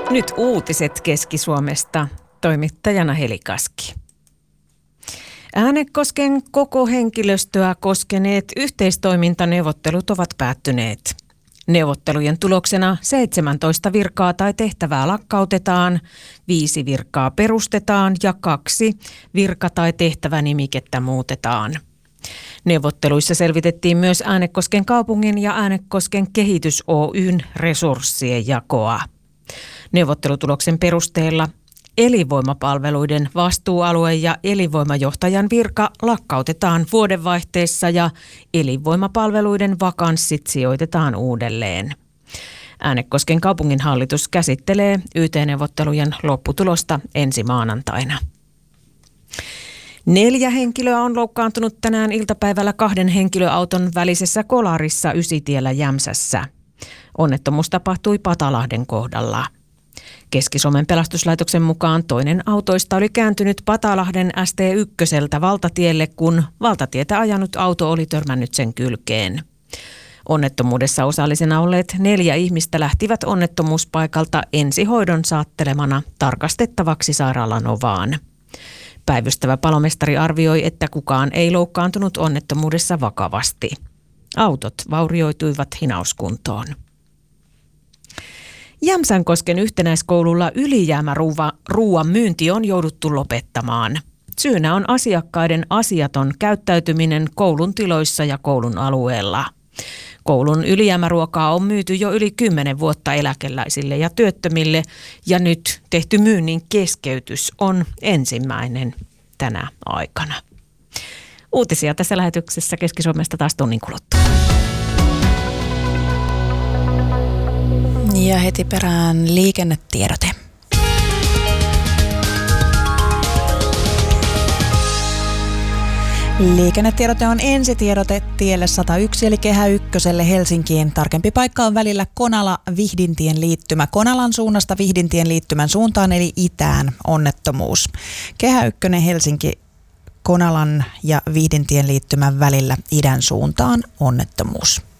Nyt uutiset Keski-Suomesta. Toimittajana Heli Kaski. Äänekosken koko henkilöstöä koskeneet yhteistoimintaneuvottelut ovat päättyneet. Neuvottelujen tuloksena 17 virkaa tai tehtävää lakkautetaan, 5 virkaa perustetaan ja 2 virka- tai tehtävänimikettä muutetaan. Neuvotteluissa selvitettiin myös Äänekosken kaupungin ja Äänekosken kehitys Oyn resurssien jakoa. Neuvottelutuloksen perusteella elinvoimapalveluiden vastuualue ja elinvoimajohtajan virka lakkautetaan vuodenvaihteessa ja elinvoimapalveluiden vakanssit sijoitetaan uudelleen. Äänekosken kaupunginhallitus käsittelee YT-neuvottelujen lopputulosta ensi maanantaina. 4 henkilöä on loukkaantunut tänään iltapäivällä 2 henkilöauton välisessä kolarissa Ysitiellä Jämsässä. Onnettomuus tapahtui Patalahden kohdalla. Keski-Suomen pelastuslaitoksen mukaan toinen autoista oli kääntynyt Patalahden ST1 valtatielle, kun valtatietä ajanut auto oli törmännyt sen kylkeen. Onnettomuudessa osallisena olleet 4 ihmistä lähtivät onnettomuuspaikalta ensihoidon saattelemana tarkastettavaksi sairaalan ovaan. Päivystävä palomestari arvioi, että kukaan ei loukkaantunut onnettomuudessa vakavasti. Autot vaurioituivat hinauskuntoon. Jämsänkosken yhtenäiskoululla ylijäämäruuan myynti on jouduttu lopettamaan. Syynä on asiakkaiden asiaton käyttäytyminen koulun tiloissa ja koulun alueella. Koulun ylijäämäruokaa on myyty jo yli 10 vuotta eläkeläisille ja työttömille, ja nyt tehty myynnin keskeytys on ensimmäinen tänä aikana. Uutisia tässä lähetyksessä Keski-Suomesta taas tunnin kuluttua. Ja heti perään liikennetiedote. Liikennetiedote on ensitiedote tielle 101 eli Kehä Ykköselle Helsinkiin. Tarkempi paikka on välillä Konala-Vihdintien liittymä. Konalan suunnasta Vihdintien liittymän suuntaan eli itään onnettomuus. Kehä Ykkönen Helsinki Konalan ja Vihdintien liittymän välillä idän suuntaan onnettomuus.